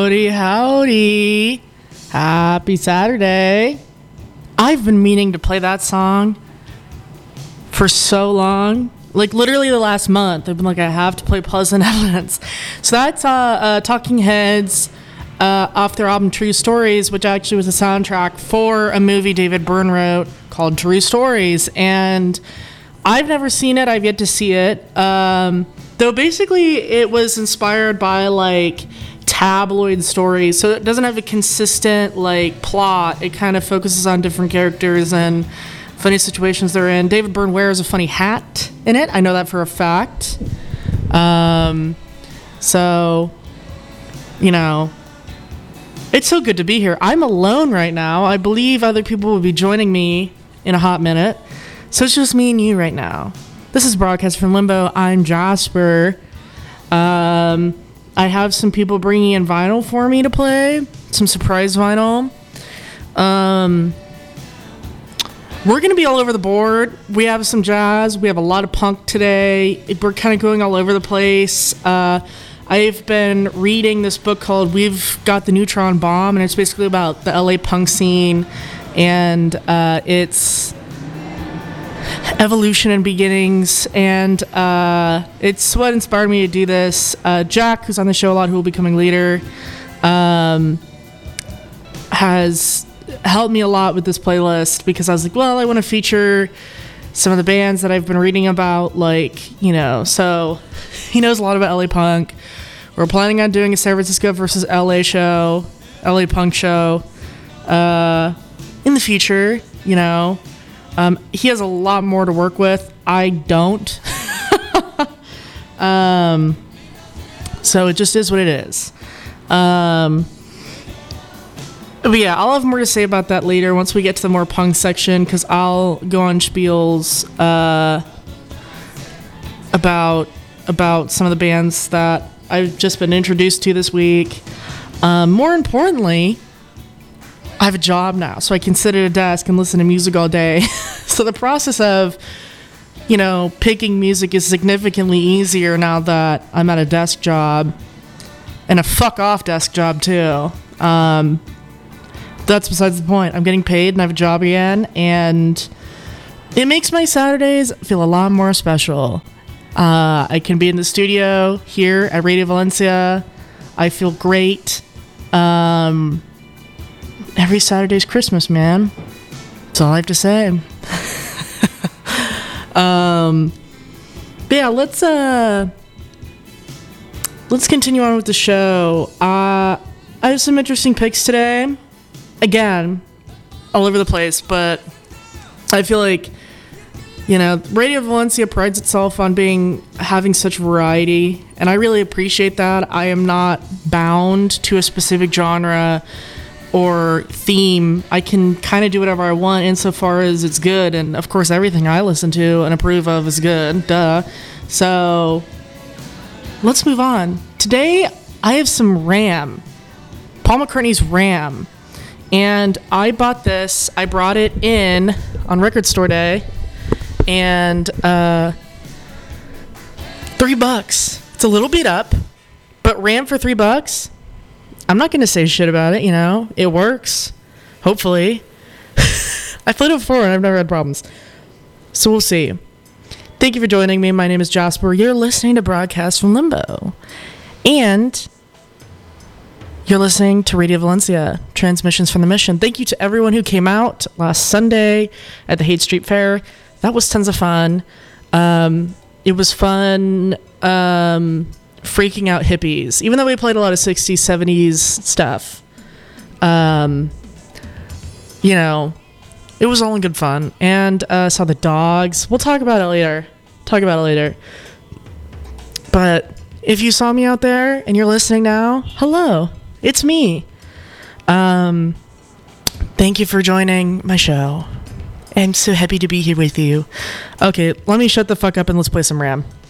Howdy, howdy. Happy Saturday. I've been meaning to play that song for so long. Like, literally the last month. I've been like, I have to play Pleasant Evidence. So that's Talking Heads off their album True Stories, which actually was a soundtrack for a movie David Byrne wrote called True Stories. And I've never seen it. I've yet to see it. Though basically it was inspired by, like, tabloid stories, so it doesn't have a consistent like plot. It kind of focuses on different characters and funny situations they're in. David Byrne wears a funny hat in it. I know that for a fact. So you know, it's so good to be here. I'm alone right now. I believe other people will be joining me in a hot minute, so it's just me and you right now. This is Broadcast from Limbo. I'm Jasper. I have some people bringing in vinyl for me to play, some surprise vinyl. We're going to be all over the board. We have some jazz. We have a lot of punk today. We're kind of going all over the place. I've been reading this book called We've Got the Neutron Bomb, and it's basically about the LA punk scene and its evolution and beginnings, and it's what inspired me to do this. Jack, who's on the show a lot, who will be coming later, has helped me a lot with this playlist because I was like, well, I want to feature some of the bands that I've been reading about, like, you know, so he knows a lot about LA punk. We're planning on doing a San Francisco versus LA show, LA punk show, in the future, you know. He has a lot more to work with. I don't. So it just is what it is. But yeah, I'll have more to say about that later once we get to the more punk section, because I'll go on spiels about some of the bands that I've just been introduced to this week. More importantly, I have a job now, so I can sit at a desk and listen to music all day. So the process of, you know, picking music is significantly easier now that I'm at a desk job, and a fuck-off desk job, too. That's besides the point. I'm getting paid, and I have a job again, and it makes my Saturdays feel a lot more special. I can be in the studio here at Radio Valencia. I feel great. Every Saturday's Christmas, man. That's all I have to say. But yeah, let's continue on with the show. I have some interesting picks today. Again, all over the place, but I feel like, you know, Radio Valencia prides itself on having such variety, and I really appreciate that. I am not bound to a specific genre or theme. I can kind of do whatever I want insofar as it's good, and of course everything I listen to and approve of is good, duh. So let's move on. Today I have some Ram, Paul McCartney's Ram, and I bought this. I brought it in on Record Store Day, and $3. It's a little beat up, but Ram for $3, I'm not going to say shit about it, you know. It works. Hopefully. I played it before and I've never had problems. So we'll see. Thank you for joining me. My name is Jasper. You're listening to Broadcast from Limbo. And you're listening to Radio Valencia, Transmissions from the Mission. Thank you to everyone who came out last Sunday at the Haight Street Fair. That was tons of fun. It was fun freaking out hippies, even though we played a lot of 60s, 70s stuff. You know, it was all in good fun. And saw the Dogs. We'll talk about it later. But if you saw me out there and you're listening now, hello, it's me. Thank you for joining my show. I'm so happy to be here with you. Okay, let me shut the fuck up and let's play some Ram.